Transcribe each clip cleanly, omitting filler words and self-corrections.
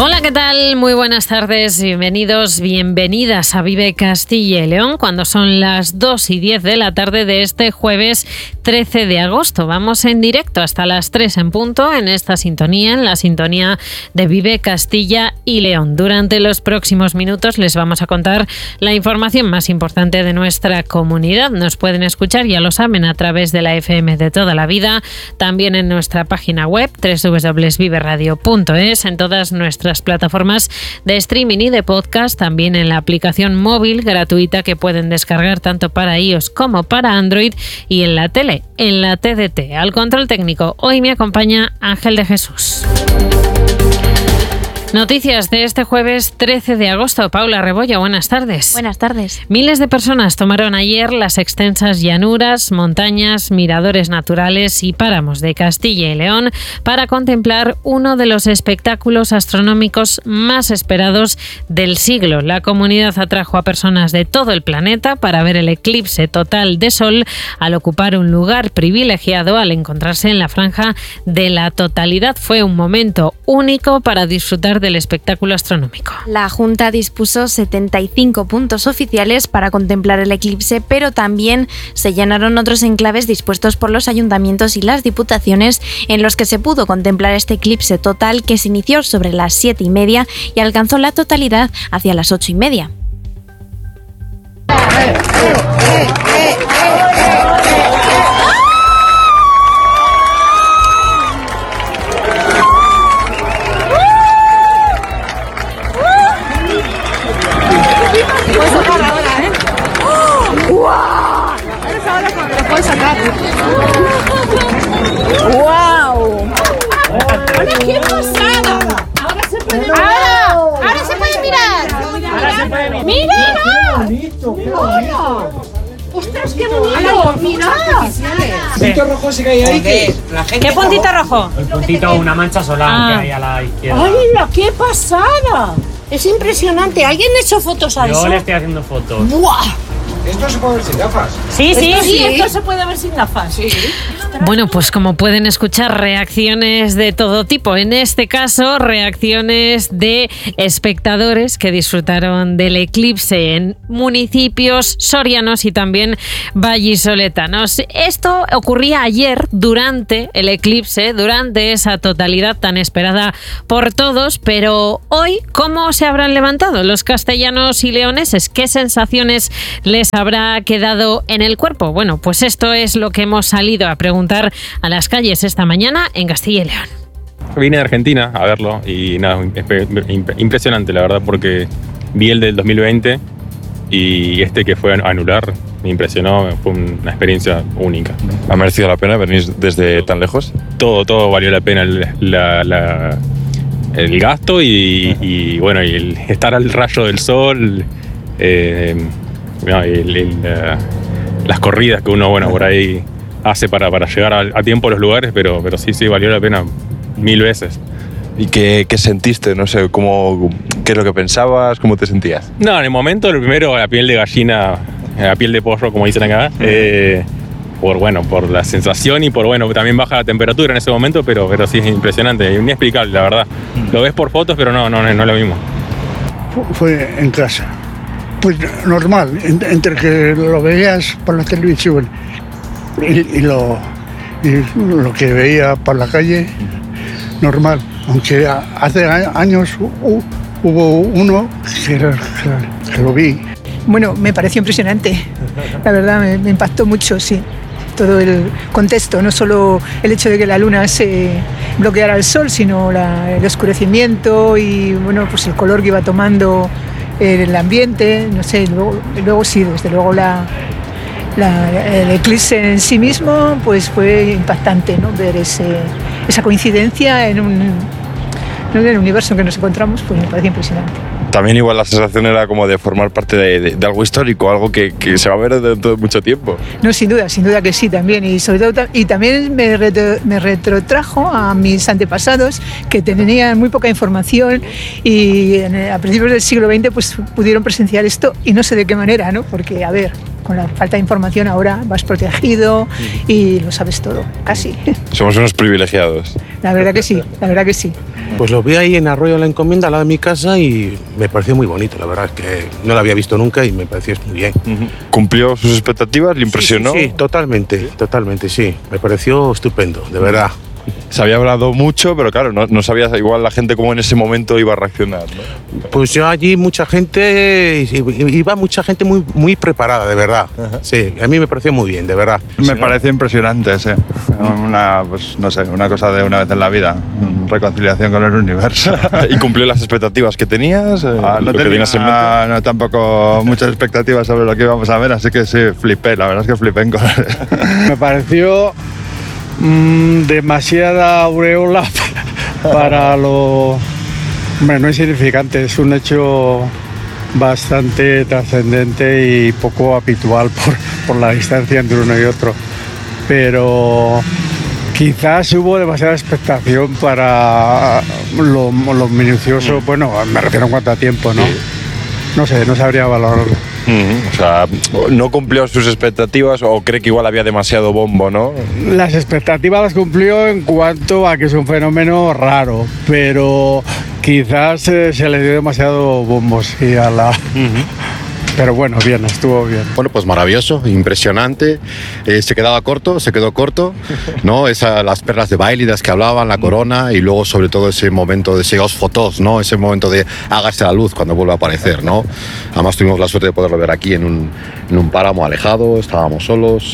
Hola, ¿qué tal? Muy buenas tardes, bienvenidos, bienvenidas a Vive Castilla y León, cuando son las 2:10 de la tarde de este jueves 13 de agosto. Vamos en directo hasta las 3 en punto en esta sintonía, en la sintonía de Vive Castilla y León. Durante los próximos minutos les vamos a contar la información más importante de nuestra comunidad. Nos pueden escuchar, ya lo saben, a través de la FM de toda la vida, también en nuestra página web www.viveradio.es, en todas nuestras plataformas de streaming y de podcast, también en la aplicación móvil gratuita que pueden descargar tanto para iOS como para Android, y en la tele, en la TDT. Al control técnico hoy me acompaña Ángel de Jesús. Noticias de este jueves 13 de agosto. Paula Rebollo, buenas tardes. Buenas tardes. Miles de personas tomaron ayer las extensas llanuras, montañas, miradores naturales y páramos de Castilla y León para contemplar uno de los espectáculos astronómicos más esperados del siglo. La comunidad atrajo a personas de todo el planeta para ver el eclipse total de Sol, al ocupar un lugar privilegiado al encontrarse en la franja de la totalidad. Fue un momento único para disfrutar del espectáculo astronómico. La Junta dispuso 75 puntos oficiales para contemplar el eclipse, pero también se llenaron otros enclaves dispuestos por los ayuntamientos y las diputaciones, en los que se pudo contemplar este eclipse total, que se inició sobre las 7:30 y alcanzó la totalidad hacia las 8:30. ¡Wow! ¡Qué pasada! Ahora se puede mirar. Ahora se puede mirar. ¡Mira! ¡Qué bonito! ¡Ostras, qué bonito! ¡Mira! ¿Puntito rojo sí que hay ahí? ¿Qué puntito rojo? El puntito, una mancha solar que hay a la izquierda. ¡Hala, qué pasada! Es impresionante. ¿Alguien ha hecho fotos a eso? Yo le estoy haciendo fotos. ¡Buah! Esto se puede ver sin gafas. Sí. Esto se puede ver sin gafas. Sí. Bueno, pues como pueden escuchar, reacciones de todo tipo. En este caso, reacciones de espectadores que disfrutaron del eclipse en municipios sorianos y también vallisoletanos. Esto ocurría ayer durante el eclipse, durante esa totalidad tan esperada por todos, pero hoy, ¿cómo se habrán levantado los castellanos y leoneses? ¿Qué sensaciones les habrá quedado en el cuerpo? Bueno, pues esto es lo que hemos salido a preguntar a las calles esta mañana en Castilla y León. Vine de Argentina a verlo y nada, impresionante la verdad, porque vi el del 2020 y este que fue a anular me impresionó, fue una experiencia única. ¿Ha merecido la pena venir desde tan lejos? Todo valió la pena, el gasto y bueno, y el estar al rayo del sol, las corridas que uno por ahí hace para llegar a tiempo a los lugares, pero sí valió la pena 1000 veces. ¿Y qué sentiste? No sé, ¿qué es lo que pensabas? ¿Cómo te sentías? No, en el momento, lo primero, la piel de gallina, la piel de pollo, como dicen acá, por la sensación y también baja la temperatura en ese momento, pero sí es impresionante, inexplicable, la verdad. Lo ves por fotos, pero no es lo mismo. Fue en casa. Pues normal, entre que lo veías por la televisión y lo que veía por la calle, normal. Aunque hace años hubo uno que lo vi. Bueno, me pareció impresionante. La verdad, me impactó mucho, sí. Todo el contexto, no solo el hecho de que la luna se bloqueara el sol, sino el oscurecimiento y pues el color que iba tomando el ambiente, no sé, luego sí, desde luego el eclipse en sí mismo pues fue impactante, ¿no? Ver esa coincidencia en el universo en que nos encontramos, pues me parece impresionante. También igual la sensación era como de formar parte de algo histórico, algo que se va a ver dentro de mucho tiempo. No, sin duda que sí también, y sobre todo también me retrotrajo a mis antepasados que tenían muy poca información y a principios del siglo XX pues pudieron presenciar esto y no sé de qué manera, ¿no? Porque, a ver, con la falta de información ahora vas protegido y lo sabes todo, casi. Somos unos privilegiados. La verdad que sí, la verdad que sí. Pues lo vi ahí en Arroyo de la Encomienda, al lado de mi casa, y me pareció muy bonito, la verdad es que no lo había visto nunca y me pareció muy bien. ¿Cumplió sus expectativas? ¿Le impresionó? Sí, totalmente, sí. Me pareció estupendo, de verdad. Se había hablado mucho, pero claro, no sabías igual la gente cómo en ese momento iba a reaccionar, ¿no? Pues yo allí iba mucha gente muy preparada, de verdad. Sí, a mí me pareció muy bien, de verdad. Me pareció impresionante, sí. Una cosa de una vez en la vida, reconciliación con el universo. ¿Y cumplió las expectativas que tenías? No tenía tampoco muchas expectativas sobre lo que íbamos a ver, así que sí, flipé, la verdad es que flipé en colores. Me pareció demasiada aureola para lo... Bueno, no es insignificante, es un hecho bastante trascendente y poco habitual por la distancia entre uno y otro. Pero quizás hubo demasiada expectación para lo minucioso, bueno, me refiero en cuanto a tiempo, ¿no? No sé, no sabría valorarlo. O sea, ¿no cumplió sus expectativas o cree que igual había demasiado bombo, no? Las expectativas las cumplió en cuanto a que es un fenómeno raro, pero quizás se le dio demasiado bombo, sí, a la... Pero bueno, bien, estuvo bien. Bueno, pues maravilloso, impresionante. Se quedó corto, ¿no? Las perlas de baile de las que hablaban, la corona, y luego sobre todo ese momento de esos fotos, ¿no? Ese momento de hágase la luz cuando vuelva a aparecer, ¿no? Además tuvimos la suerte de poderlo ver aquí en un páramo alejado, estábamos solos,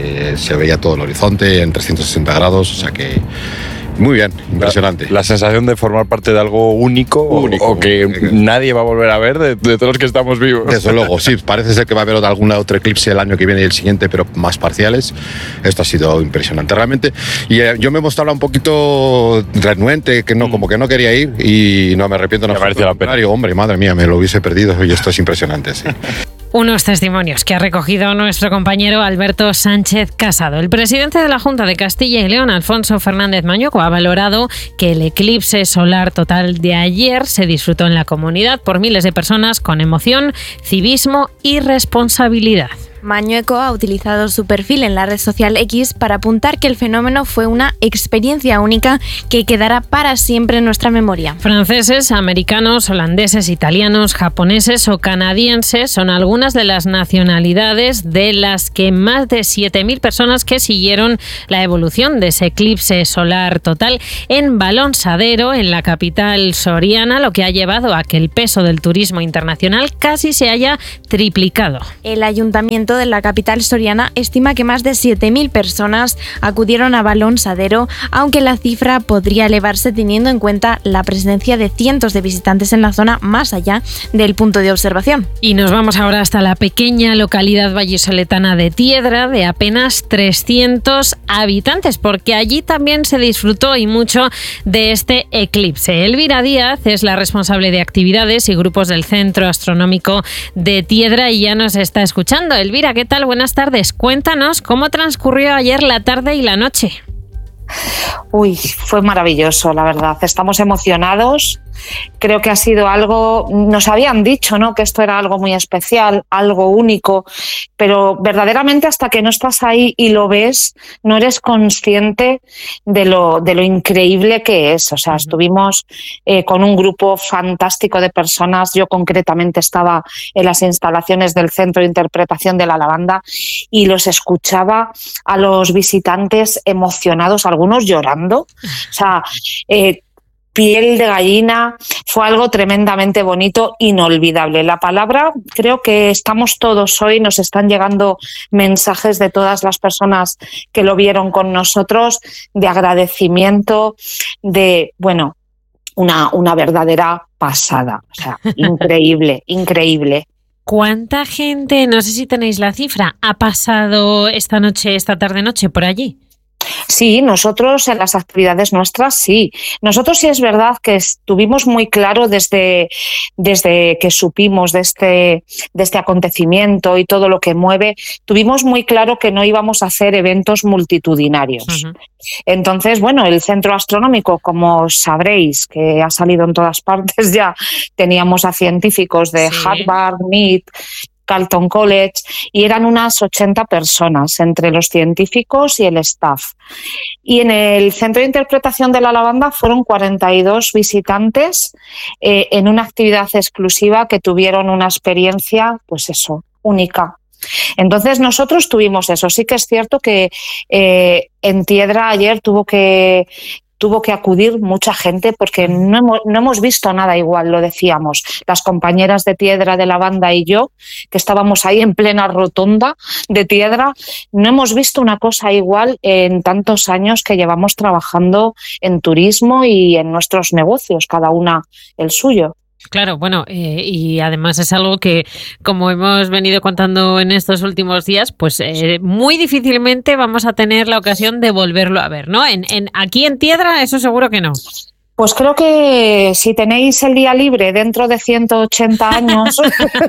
se veía todo el horizonte en 360 grados, o sea que... Muy bien, impresionante. La sensación de formar parte de algo único. O que nadie va a volver a ver de todos los que estamos vivos. Desde luego, sí. Parece ser que va a haber algún otro eclipse el año que viene y el siguiente, pero más parciales. Esto ha sido impresionante realmente. Y yo me he mostrado un poquito renuente, que no, como que no quería ir y no me arrepiento. No, me pareció la pena. Hombre, madre mía, me lo hubiese perdido y esto es impresionante, sí. Unos testimonios que ha recogido nuestro compañero Alberto Sánchez Casado. El presidente de la Junta de Castilla y León, Alfonso Fernández Mañueco, ha valorado que el eclipse solar total de ayer se disfrutó en la comunidad por miles de personas con emoción, civismo y responsabilidad. Mañueco ha utilizado su perfil en la red social X para apuntar que el fenómeno fue una experiencia única que quedará para siempre en nuestra memoria. Franceses, americanos, holandeses, italianos, japoneses o canadienses son algunas de las nacionalidades de las que más de 7.000 personas que siguieron la evolución de ese eclipse solar total en Balonsadero, en la capital soriana, lo que ha llevado a que el peso del turismo internacional casi se haya triplicado. El ayuntamiento de la capital soriana estima que más de 7.000 personas acudieron a Balonsadero, aunque la cifra podría elevarse teniendo en cuenta la presencia de cientos de visitantes en la zona más allá del punto de observación. Y nos vamos ahora hasta la pequeña localidad vallisoletana de Tiedra, de apenas 300 habitantes, porque allí también se disfrutó y mucho de este eclipse. Elvira Díaz es la responsable de actividades y grupos del Centro Astronómico de Tiedra y ya nos está escuchando. Elvira, ¿qué tal? Buenas tardes. Cuéntanos cómo transcurrió ayer la tarde y la noche. Uy, fue maravilloso, la verdad. Estamos emocionados. Creo que ha sido algo, nos habían dicho, ¿no?, que esto era algo muy especial, algo único, pero verdaderamente hasta que no estás ahí y lo ves, no eres consciente de lo increíble que es. O sea, estuvimos con un grupo fantástico de personas. Yo concretamente estaba en las instalaciones del Centro de Interpretación de la Lavanda y los escuchaba a los visitantes emocionados, algunos llorando. O sea, piel de gallina, fue algo tremendamente bonito, inolvidable. La palabra, creo que estamos todos hoy, nos están llegando mensajes de todas las personas que lo vieron con nosotros, de agradecimiento, de, bueno, una verdadera pasada. O sea, increíble, increíble. ¿Cuánta gente, no sé si tenéis la cifra, ha pasado esta tarde-noche por allí? Sí, nosotros en las actividades nuestras sí. Nosotros sí es verdad que estuvimos muy claro desde que supimos de este acontecimiento y todo lo que mueve, tuvimos muy claro que no íbamos a hacer eventos multitudinarios. Uh-huh. Entonces, bueno, el Centro Astronómico, como sabréis, que ha salido en todas partes ya, teníamos a científicos de Harvard, MIT, Carleton College, y eran unas 80 personas, entre los científicos y el staff. Y en el Centro de Interpretación de la Lavanda fueron 42 visitantes en una actividad exclusiva que tuvieron una experiencia, pues eso, única. Entonces nosotros tuvimos eso. Sí que es cierto que en Tiedra ayer tuvo que acudir mucha gente porque no hemos visto nada igual, lo decíamos. Las compañeras de Tiedra de Lavanda y yo, que estábamos ahí en plena rotonda de Tiedra, no hemos visto una cosa igual en tantos años que llevamos trabajando en turismo y en nuestros negocios, cada una el suyo. Claro, bueno, y además es algo que, como hemos venido contando en estos últimos días, pues muy difícilmente vamos a tener la ocasión de volverlo a ver, ¿no? Aquí en Tiedra, eso seguro que no. Pues creo que si tenéis el día libre dentro de 180 años,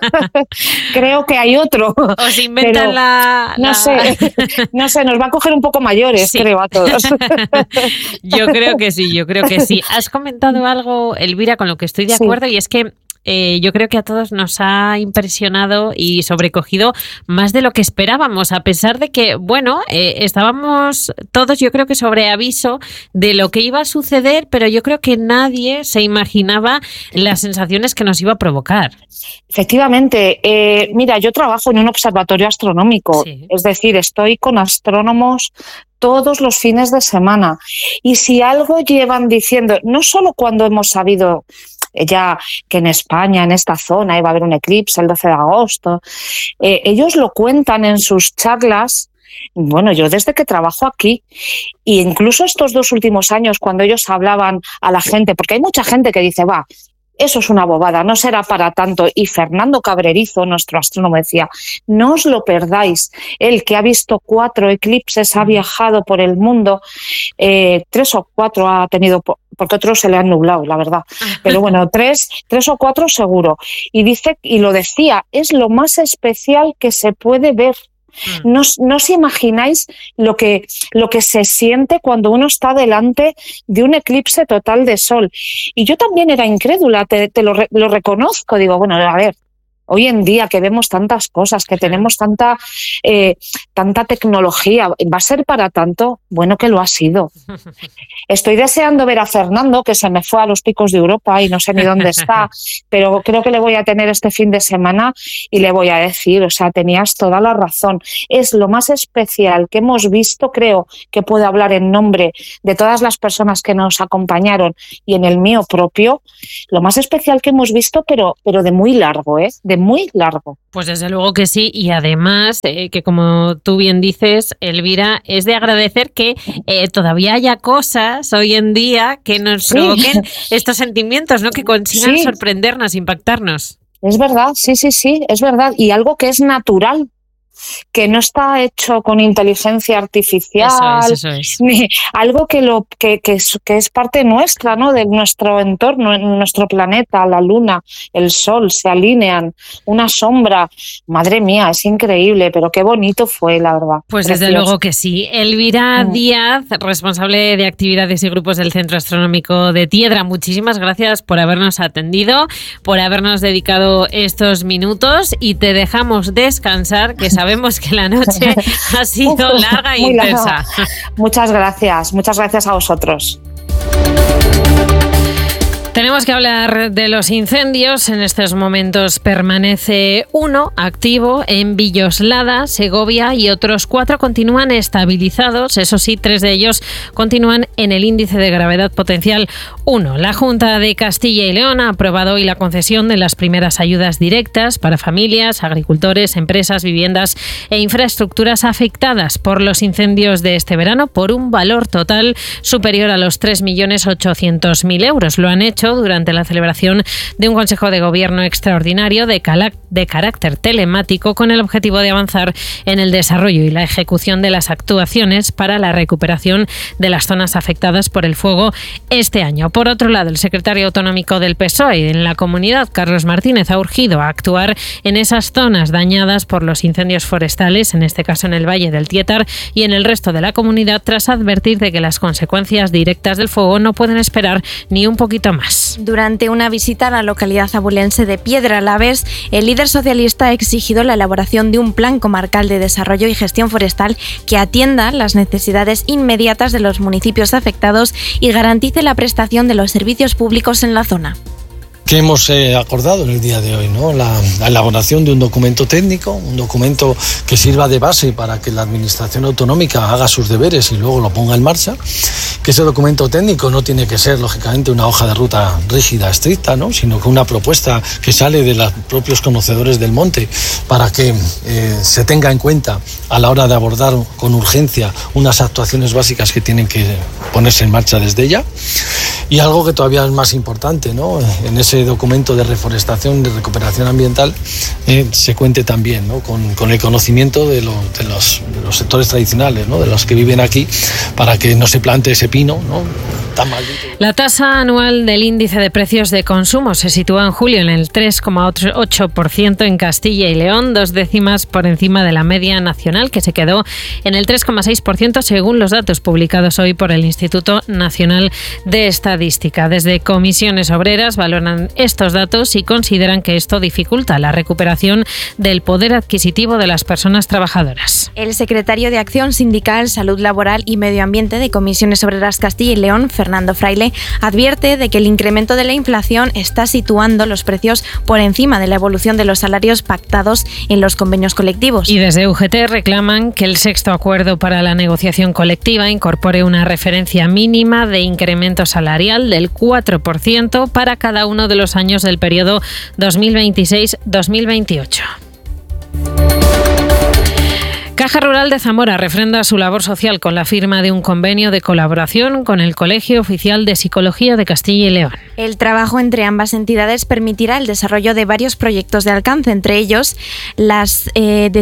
creo que hay otro. Os inventan No sé, nos va a coger un poco mayores, sí. Creo, a todos. Yo creo que sí. Has comentado algo, Elvira, con lo que estoy de acuerdo, y es que yo creo que a todos nos ha impresionado y sobrecogido más de lo que esperábamos, a pesar de que, bueno, estábamos todos, yo creo que sobre aviso de lo que iba a suceder, pero yo creo que nadie se imaginaba las sensaciones que nos iba a provocar. Efectivamente. Mira, yo trabajo en un observatorio astronómico, sí. Es decir, estoy con astrónomos todos los fines de semana. Y si algo llevan diciendo, no solo cuando hemos sabido ya que en España, en esta zona, iba a haber un eclipse el 12 de agosto. Ellos lo cuentan en sus charlas. Bueno, yo desde que trabajo aquí, e incluso estos 2 últimos años, cuando ellos hablaban a la gente, porque hay mucha gente que dice, eso es una bobada, no será para tanto. Y Fernando Cabrerizo, nuestro astrónomo, decía, no os lo perdáis. Él, que ha visto 4 eclipses, ha viajado por el mundo, 3 o 4 ha tenido, porque otros se le han nublado, la verdad. Pero bueno, 3 o 4 seguro. Y dice, y lo decía, es lo más especial que se puede ver. No os imagináis lo que se siente cuando uno está delante de un eclipse total de sol. Y yo también era incrédula, te lo reconozco. Digo, bueno, a ver, hoy en día que vemos tantas cosas, que tenemos tanta tecnología, ¿va a ser para tanto? Bueno, que lo ha sido. Estoy deseando ver a Fernando, que se me fue a los picos de Europa y no sé ni dónde está, pero creo que le voy a tener este fin de semana y le voy a decir, o sea, tenías toda la razón. Es lo más especial que hemos visto, creo que puedo hablar en nombre de todas las personas que nos acompañaron y en el mío propio, lo más especial que hemos visto, pero de muy largo, de muy largo. Pues desde luego que sí, y además que como tú bien dices, Elvira, es de agradecer que todavía haya cosas hoy en día que nos provoquen estos sentimientos, ¿no? Que consigan sorprendernos, impactarnos. Es verdad, sí, es verdad, y algo que es natural, que no está hecho con inteligencia artificial, eso es. Ni algo que es parte nuestra, ¿no? De nuestro entorno, en nuestro planeta, la luna, el sol, se alinean, una sombra. Madre mía, es increíble, pero qué bonito fue, la verdad. Pues precioso. Desde luego que sí. Elvira Díaz, responsable de actividades y grupos del Centro Astronómico de Tiedra, muchísimas gracias por habernos atendido, por habernos dedicado estos minutos, y te dejamos descansar, que sabemos que la noche ha sido larga e intensa. Larga. Muchas gracias a vosotros. Tenemos que hablar de los incendios. En estos momentos permanece uno activo en Villoslada, Segovia, y otros 4 continúan estabilizados. Eso sí, 3 de ellos continúan en el índice de gravedad potencial 1. La Junta de Castilla y León ha aprobado hoy la concesión de las primeras ayudas directas para familias, agricultores, empresas, viviendas e infraestructuras afectadas por los incendios de este verano por un valor total superior a los 3.800.000 euros. Lo han hecho durante la celebración de un Consejo de Gobierno extraordinario de carácter telemático con el objetivo de avanzar en el desarrollo y la ejecución de las actuaciones para la recuperación de las zonas afectadas por el fuego este año. Por otro lado, el secretario autonómico del PSOE en la comunidad, Carlos Martínez, ha urgido a actuar en esas zonas dañadas por los incendios forestales, en este caso en el Valle del Tietar y en el resto de la comunidad, tras advertir de que las consecuencias directas del fuego no pueden esperar ni un poquito más. más. Durante una visita a la localidad abulense de Piedralaves, el líder socialista ha exigido la elaboración de un plan comarcal de desarrollo y gestión forestal que atienda las necesidades inmediatas de los municipios afectados y garantice la prestación de los servicios públicos en la zona. ¿Qué hemos acordado en el día de hoy, ¿no? La elaboración de un documento técnico, un documento que sirva de base para que la administración autonómica haga sus deberes y luego lo ponga en marcha. Que ese documento técnico no tiene que ser, lógicamente, una hoja de ruta rígida, estricta, ¿no? Sino que una propuesta que sale de los propios conocedores del monte para que se tenga en cuenta a la hora de abordar con urgencia unas actuaciones básicas que tienen que ponerse en marcha desde ya. Y algo que todavía es más importante, ¿no? En ese documento de reforestación y de recuperación ambiental se cuente también, ¿no? con el conocimiento de los sectores tradicionales, ¿no? De los que viven aquí, para que no se plante ese pino, ¿no? Tan maldito. La tasa anual del índice de precios de consumo se sitúa en julio en el 3,8% en Castilla y León, 2 décimas por encima de la media nacional, que se quedó en el 3,6% según los datos publicados hoy por el Instituto Nacional de Estadística. Desde Comisiones Obreras valoran estos datos y consideran que esto dificulta la recuperación del poder adquisitivo de las personas trabajadoras. El secretario de Acción Sindical, Salud Laboral y Medio Ambiente de Comisiones Obreras Castilla y León, Fernando Fraile, advierte de que el incremento de la inflación está situando los precios por encima de la evolución de los salarios pactados en los convenios colectivos. Y desde UGT reclaman que el sexto acuerdo para la negociación colectiva incorpore una referencia mínima de incremento salarial del 4% para cada uno de los años del periodo 2026-2028. Caja Rural de Zamora refrenda su labor social con la firma de un convenio de colaboración con el Colegio Oficial de Psicología de Castilla y León. El trabajo entre ambas entidades permitirá el desarrollo de varios proyectos de alcance, entre ellos las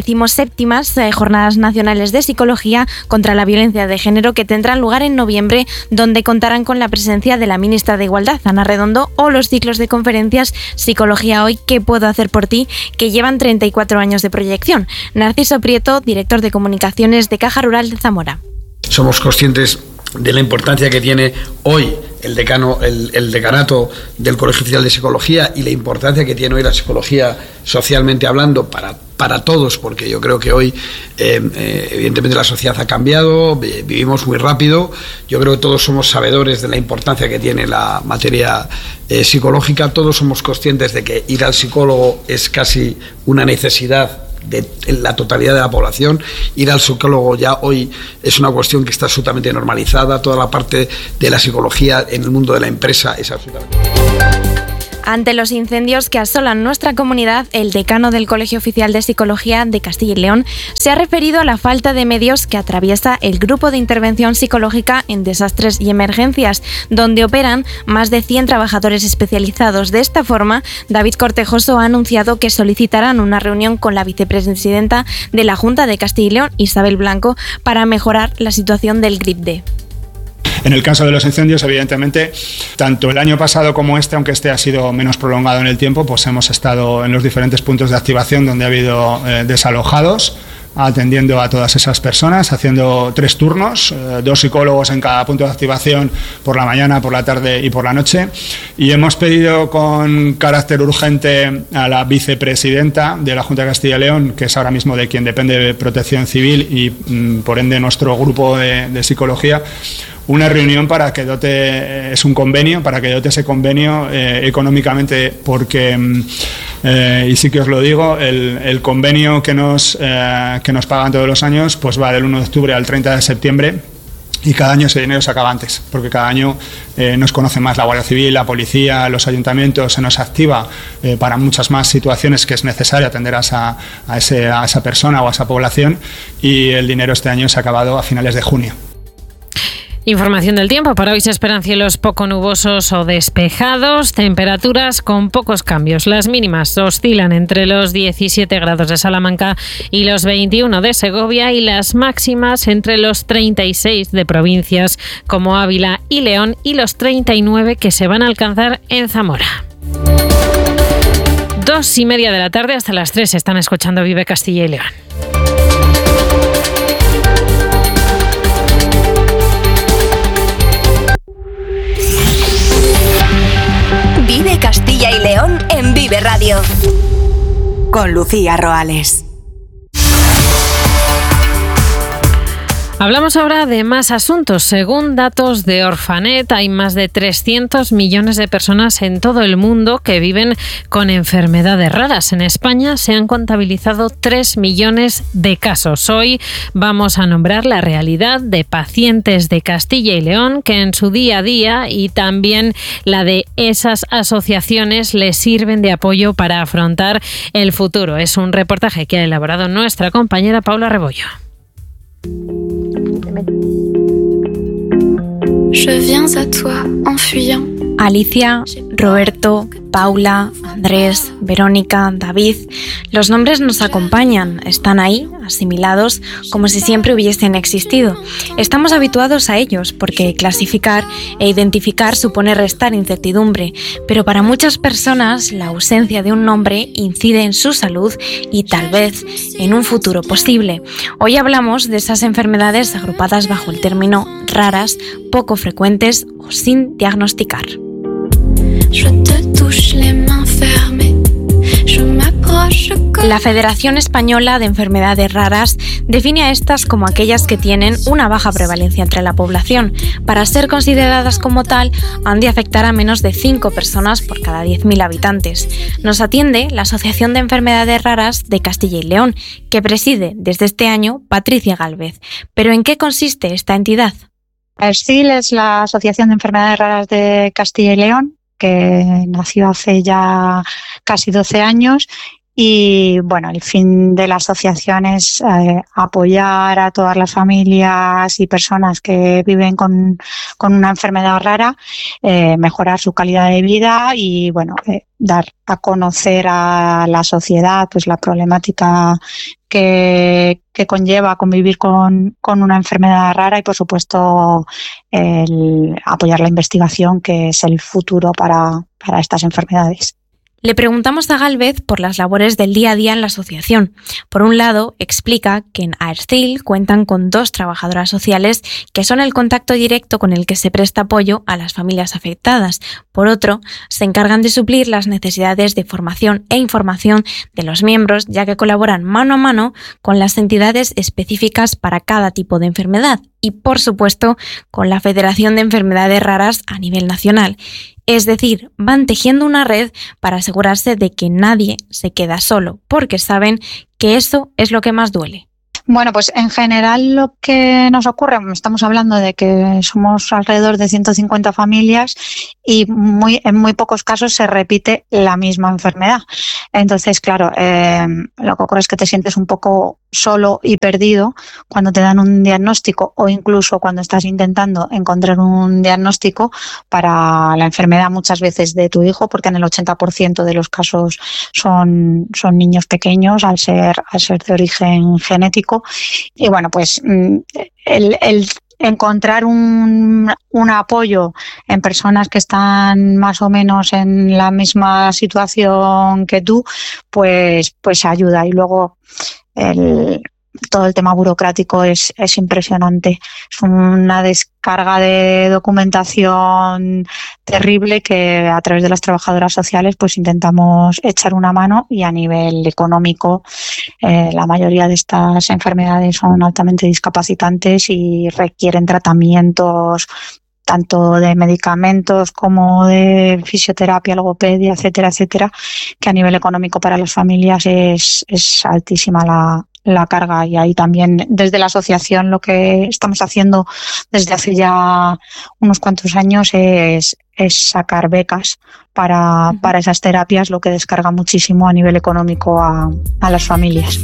17ª Jornadas Nacionales de Psicología contra la Violencia de Género, que tendrán lugar en noviembre, donde contarán con la presencia de la ministra de Igualdad, Ana Redondo, o los ciclos de conferencias Psicología Hoy, ¿Qué puedo hacer por ti?, que llevan 34 años de proyección. Narciso Prieto, director de Comunicaciones de Caja Rural de Zamora. Somos conscientes de la importancia que tiene hoy el decanato del Colegio Oficial de Psicología y la importancia que tiene hoy la psicología socialmente hablando para todos, porque yo creo que hoy evidentemente la sociedad ha cambiado, vivimos muy rápido, yo creo que todos somos sabedores de la importancia que tiene la materia psicológica, todos somos conscientes de que ir al psicólogo es casi una necesidad de la totalidad de la población. Ir al psicólogo ya hoy es una cuestión que está absolutamente normalizada, toda la parte de la psicología en el mundo de la empresa es absolutamente... Ante los incendios que asolan nuestra comunidad, el decano del Colegio Oficial de Psicología de Castilla y León se ha referido a la falta de medios que atraviesa el Grupo de Intervención Psicológica en Desastres y Emergencias, donde operan más de 100 trabajadores especializados. De esta forma, David Cortejoso ha anunciado que solicitarán una reunión con la vicepresidenta de la Junta de Castilla y León, Isabel Blanco, para mejorar la situación del GRIPD. En el caso de los incendios, evidentemente, tanto el año pasado como aunque este ha sido menos prolongado en el tiempo, pues hemos estado en los diferentes puntos de activación donde ha habido desalojados, atendiendo a todas esas personas, haciendo 3 turnos, 2 psicólogos en cada punto de activación, por la mañana, por la tarde y por la noche. Y hemos pedido con carácter urgente a la vicepresidenta de la Junta de Castilla y León, que es ahora mismo de quien depende de Protección Civil y por ende nuestro grupo de psicología, una reunión para que dote, es un convenio, para que dote ese convenio económicamente, porque, y sí que os lo digo, el convenio que nos pagan todos los años pues va del 1 de octubre al 30 de septiembre y cada año ese dinero se acaba antes, porque cada año nos conoce más la Guardia Civil, la policía, los ayuntamientos, se nos activa para muchas más situaciones que es necesario atender a esa persona o a esa población, y el dinero este año se ha acabado a finales de junio. Información del tiempo. Para hoy se esperan cielos poco nubosos o despejados, temperaturas con pocos cambios. Las mínimas oscilan entre los 17 grados de Salamanca y los 21 de Segovia, y las máximas entre los 36 de provincias como Ávila y León y los 39 que se van a alcanzar en Zamora. 2:30 de la tarde, hasta las 3 están escuchando Vive Castilla y León. Vive Radio. Con Lucía Roales. Hablamos ahora de más asuntos. Según datos de Orphanet, hay más de 300 millones de personas en todo el mundo que viven con enfermedades raras. En España se han contabilizado 3 millones de casos. Hoy vamos a nombrar la realidad de pacientes de Castilla y León que en su día a día y también la de esas asociaciones les sirven de apoyo para afrontar el futuro. Es un reportaje que ha elaborado nuestra compañera Paula Rebollo. Je viens à toi en fuyant. Alicia, Roberto, Paula, Andrés, Verónica, David. Los nombres nos acompañan, están ahí, asimilados, como si siempre hubiesen existido. Estamos habituados a ellos porque clasificar e identificar supone restar incertidumbre, pero para muchas personas la ausencia de un nombre incide en su salud y tal vez en un futuro posible. Hoy hablamos de esas enfermedades agrupadas bajo el término raras, poco frecuentes o sin diagnosticar. La Federación Española de Enfermedades Raras define a estas como aquellas que tienen una baja prevalencia entre la población. Para ser consideradas como tal, han de afectar a menos de 5 personas por cada 10.000 habitantes. Nos atiende la Asociación de Enfermedades Raras de Castilla y León, que preside desde este año Patricia Gálvez. ¿Pero en qué consiste esta entidad? AERSTIL es la Asociación de Enfermedades Raras de Castilla y León, que nació hace ya casi 12 años. Y bueno, el fin de la asociación es apoyar a todas las familias y personas que viven con una enfermedad rara, mejorar su calidad de vida y bueno, dar a conocer a la sociedad pues la problemática que conlleva convivir con una enfermedad rara y por supuesto apoyar la investigación, que es el futuro para estas enfermedades. Le preguntamos a Gálvez por las labores del día a día en la asociación. Por un lado, explica que en AERSTIL cuentan con 2 trabajadoras sociales que son el contacto directo con el que se presta apoyo a las familias afectadas. Por otro, se encargan de suplir las necesidades de formación e información de los miembros, ya que colaboran mano a mano con las entidades específicas para cada tipo de enfermedad y, por supuesto, con la Federación de Enfermedades Raras a nivel nacional. Es decir, van tejiendo una red para asegurarse de que nadie se queda solo, porque saben que eso es lo que más duele. Bueno, pues en general lo que nos ocurre, estamos hablando de que somos alrededor de 150 familias y en muy pocos casos se repite la misma enfermedad. Entonces, claro, lo que ocurre es que te sientes un poco solo y perdido cuando te dan un diagnóstico o incluso cuando estás intentando encontrar un diagnóstico para la enfermedad muchas veces de tu hijo, porque en el 80% de los casos son niños pequeños al ser de origen genético. Y bueno, pues el encontrar un apoyo en personas que están más o menos en la misma situación que tú, pues ayuda. Y luego todo el tema burocrático es impresionante. Es una descarga de documentación terrible que a través de las trabajadoras sociales pues intentamos echar una mano, y a nivel económico la mayoría de estas enfermedades son altamente discapacitantes y requieren tratamientos tanto de medicamentos como de fisioterapia, logopedia, etcétera, etcétera, que a nivel económico para las familias es altísima la carga. Y ahí también desde la asociación lo que estamos haciendo desde hace ya unos cuantos años es sacar becas para esas terapias, lo que descarga muchísimo a nivel económico a las familias.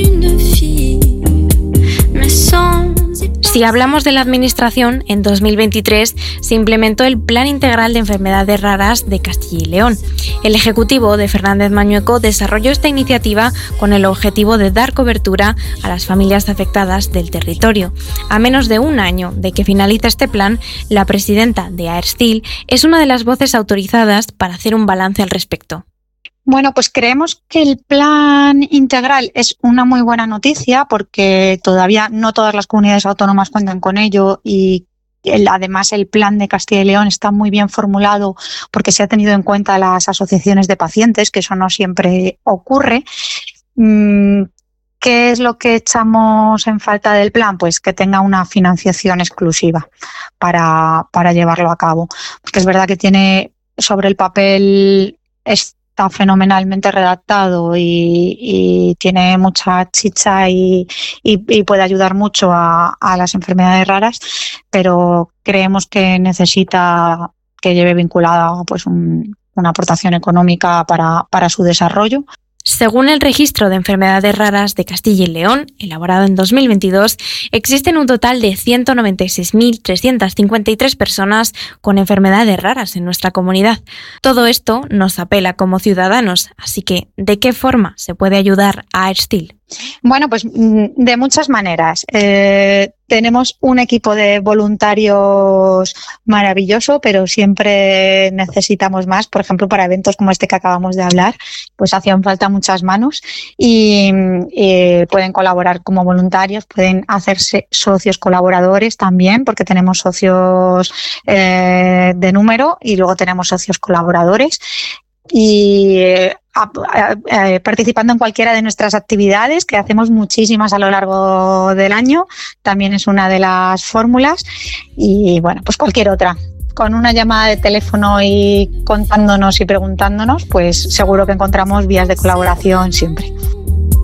Si hablamos de la Administración, en 2023 se implementó el Plan Integral de Enfermedades Raras de Castilla y León. El Ejecutivo de Fernández Mañueco desarrolló esta iniciativa con el objetivo de dar cobertura a las familias afectadas del territorio. A menos de un año de que finalice este plan, la presidenta de AERSTIL es una de las voces autorizadas para hacer un balance al respecto. Bueno, pues creemos que el plan integral es una muy buena noticia porque todavía no todas las comunidades autónomas cuentan con ello y Además, el plan de Castilla y León está muy bien formulado porque se ha tenido en cuenta las asociaciones de pacientes, que eso no siempre ocurre. ¿Qué es lo que echamos en falta del plan? Pues que tenga una financiación exclusiva para llevarlo a cabo. Porque es verdad que tiene sobre el papel, está fenomenalmente redactado y tiene mucha chicha y puede ayudar mucho a las enfermedades raras, pero creemos que necesita que lleve vinculada pues una aportación económica para su desarrollo. Según el Registro de Enfermedades Raras de Castilla y León, elaborado en 2022, existen un total de 196.353 personas con enfermedades raras en nuestra comunidad. Todo esto nos apela como ciudadanos, así que, ¿de qué forma se puede ayudar a ARSTIL? Bueno, pues de muchas maneras. Tenemos un equipo de voluntarios maravilloso, pero siempre necesitamos más. Por ejemplo, para eventos como este que acabamos de hablar, pues hacían falta muchas manos y pueden colaborar como voluntarios, pueden hacerse socios colaboradores también, porque tenemos socios de número y luego tenemos socios colaboradores. Y participando en cualquiera de nuestras actividades, que hacemos muchísimas a lo largo del año, también es una de las fórmulas. Y bueno, pues cualquier otra. Con una llamada de teléfono y contándonos y preguntándonos, pues seguro que encontramos vías de colaboración siempre.